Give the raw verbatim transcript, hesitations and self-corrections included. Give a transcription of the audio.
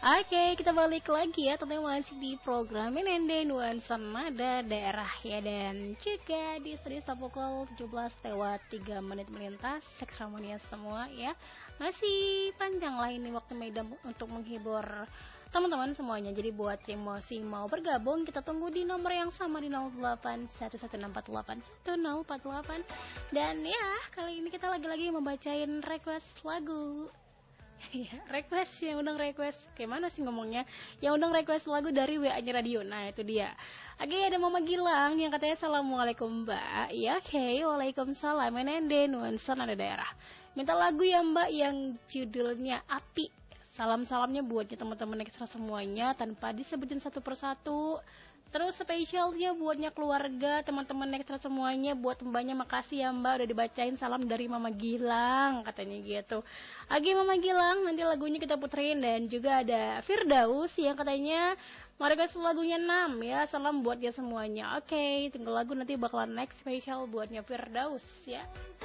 Oke, kita balik lagi ya, tentunya masih di program Menende Nuansa Nada Daerah ya. Dan juga di Serisa pukul tujuh belas lewat tiga menit melintas Seksramania semua ya. Masih panjang lah ini waktu Medan untuk menghibur teman-teman semuanya. Jadi buat yang masih mau bergabung, kita tunggu di nomor yang sama di nol delapan satu satu enam empat delapan satu nol empat delapan. Dan ya, kali ini kita lagi-lagi membacain request lagu. Ya, request yang undang request. Kayak mana sih ngomongnya? Yang undang request lagu dari W A-nya radio. Nah, itu dia. Oke, ada Mama Gilang yang katanya Assalamualaikum Mbak. Ya, oke, okay. Waalaikumsalam. Menende Nuansa Nada Daerah. Minta lagu ya Mbak yang judulnya Api. Salam-salamnya buatnya teman-teman ekstra semuanya tanpa disebutin satu persatu. Terus spesialnya buatnya keluarga, teman-teman ekstra semuanya, buat mbaknya makasih ya Mbak udah dibacain salam dari Mama Gilang katanya gitu. Oke Mama Gilang, nanti lagunya kita puterin. Dan juga ada Firdaus yang katanya mereka lagunya enam ya, salam buatnya semuanya. Oke, tunggu lagu nanti bakalan next spesial buatnya Firdaus ya.